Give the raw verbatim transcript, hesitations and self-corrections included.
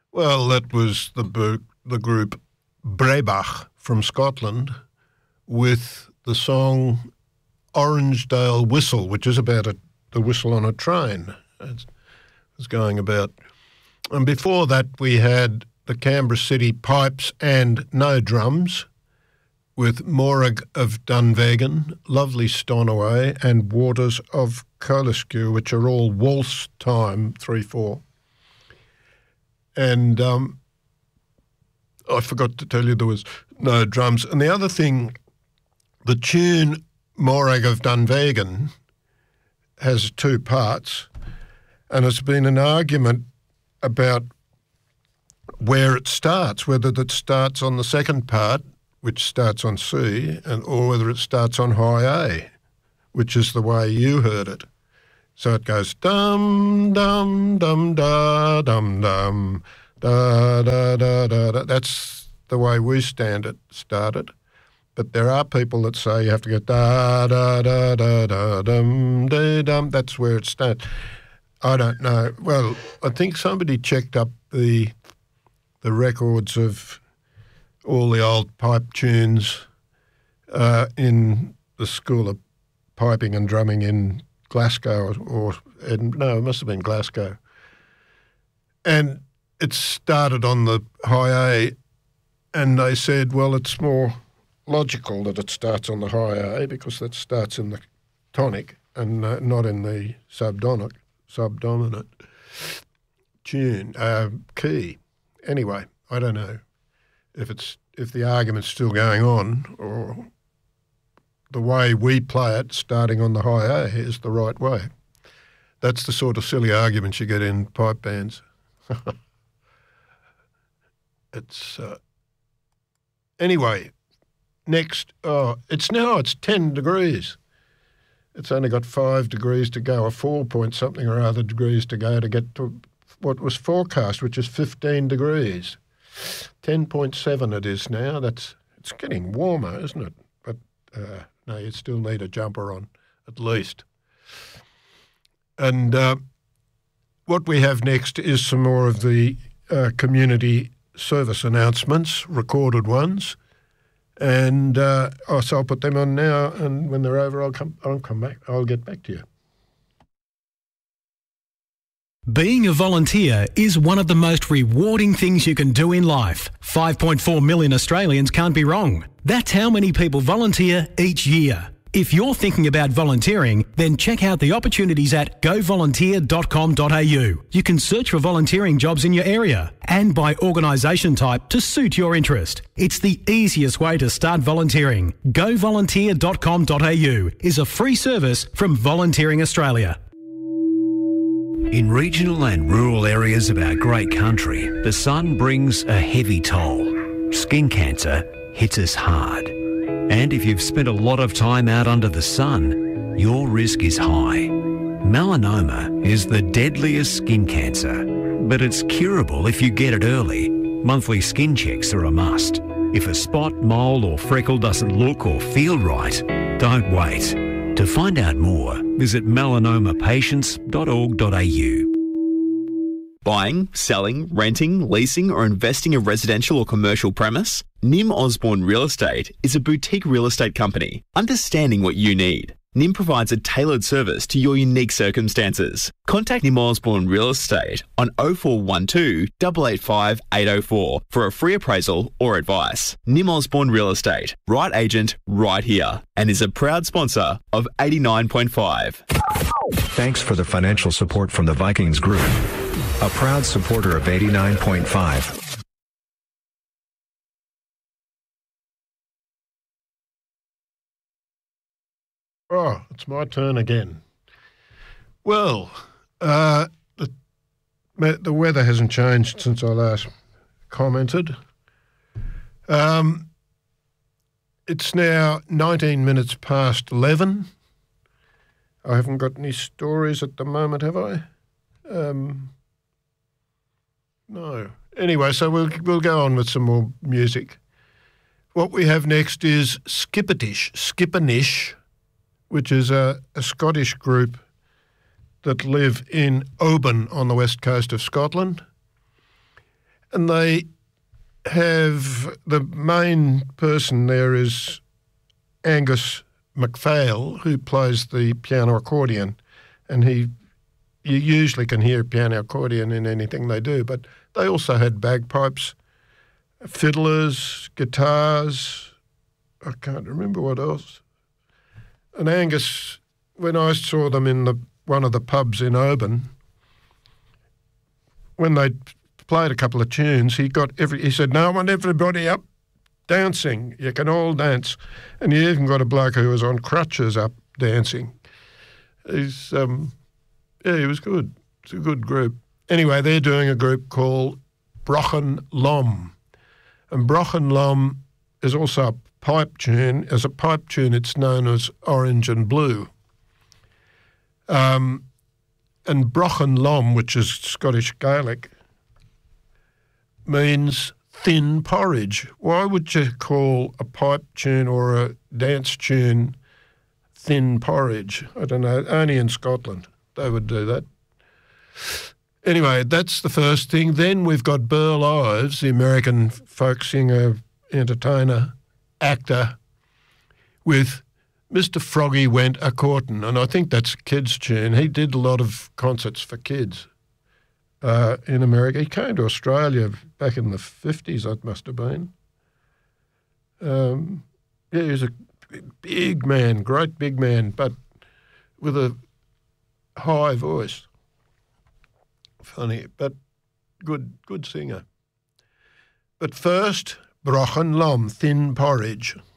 Well, that was the bu- the group Brebach from Scotland with the song Orangedale Whistle, which is about a, the whistle on a train. It was going about. And before that we had the Canberra City Pipes and No Drums with Morag of Dunvegan, Lovely Stonaway and Waters of Coliskew, which are all waltz time, three four. And um, I forgot to tell you there was no drums. And the other thing, the tune Morag of Dunvegan has two parts, and it's been an argument about where it starts, whether it starts on the second part, which starts on C, and or whether it starts on high A, which is the way you heard it. So it goes dum dum dum da dum dum da da da da da. That's the way we stand it started. But there are people that say you have to go da da da da da dum da dum. That's where it starts. I don't know. Well, I think somebody checked up the the records of all the old pipe tunes uh, in the School of Piping and Drumming in Glasgow, or, or in, no, it must have been Glasgow. And it started on the high A, and they said, well, it's more logical that it starts on the high A because that starts in the tonic and uh, not in the subdonic, subdominant tune, uh, key. Anyway, I don't know if it's if the argument's still going on or the way we play it, starting on the high A, is the right way. That's the sort of silly arguments you get in pipe bands. It's uh, anyway. Next, oh, it's now it's ten degrees. It's only got five degrees to go, or four point something or other degrees to go to get to what was forecast, which is fifteen degrees. ten point seven it is now. That's it's getting warmer, isn't it? But uh, no, you still need a jumper on, at least. And uh, what we have next is some more of the uh, community service announcements, recorded ones. And uh, oh, so I'll put them on now, and when they're over, I'll come. I'll come back. I'll get back to you. Being a volunteer is one of the most rewarding things you can do in life. five point four million Australians can't be wrong. That's how many people volunteer each year. If you're thinking about volunteering, then check out the opportunities at go volunteer dot com dot a u. You can search for volunteering jobs in your area and by organisation type to suit your interest. It's the easiest way to start volunteering. go volunteer dot com dot a u is a free service from Volunteering Australia. In regional and rural areas of our great country, the sun brings a heavy toll. Skin cancer hits us hard. And if you've spent a lot of time out under the sun, your risk is high. Melanoma is the deadliest skin cancer, but it's curable if you get it early. Monthly skin checks are a must. If a spot, mole or freckle doesn't look or feel right, don't wait. To find out more, visit melanoma patients dot org dot a u. Buying, selling, renting, leasing or investing a residential or commercial premise? Nim Osborne Real Estate is a boutique real estate company, understanding what you need. Nim provides a tailored service to your unique circumstances. Contact Nim Osborne Real Estate on oh four one two, eight eight five, eight oh four for a free appraisal or advice. Nim Osborne Real Estate, right agent, right here, and is a proud sponsor of eighty-nine point five. Thanks for the financial support from the Vikings Group, a proud supporter of eighty-nine point five. Oh, it's my turn again. Well, uh, the, the weather hasn't changed since I last commented. Um, it's now nineteen minutes past eleven. I haven't got any stories at the moment, have I? Um, no. Anyway, so we'll we'll go on with some more music. What we have next is Skippernish, Skippernish, which is a, a Scottish group that live in Oban on the west coast of Scotland. And they have, the main person there is Angus MacPhail, who plays the piano accordion, and he, you usually can hear piano accordion in anything they do, but they also had bagpipes, fiddlers, guitars, I can't remember what else. And Angus, when I saw them in the one of the pubs in Oban, when they played a couple of tunes, he got every. He said, "No, I want everybody up dancing. You can all dance." And he even got a bloke who was on crutches up dancing. He's um, yeah, he was good. It's a good group. Anyway, they're doing a group called Brochen Lom, and Brochen Lom is also a pipe tune. As a pipe tune, it's known as Orange and Blue. Um, and Brochen Lom, which is Scottish Gaelic, means thin porridge. Why would you call a pipe tune or a dance tune thin porridge? I don't know. Only in Scotland they would do that. Anyway, that's the first thing. Then we've got Burl Ives, the American folk singer, entertainer, actor, with Mister Froggy Went A-Courtin', and I think that's a kid's tune. He did a lot of concerts for kids uh, in America. He came to Australia back in the fifties, that must have been. Um, yeah, he was a big man, great big man, but with a high voice. Funny, but good good singer. But first, Brochen Lom, thin porridge.